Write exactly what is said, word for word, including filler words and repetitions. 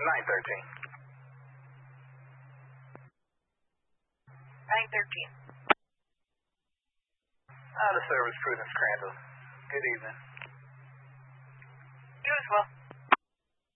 nine thirteen. nine thirteen. Out of service, Prudence Crandall. Good evening. You as well.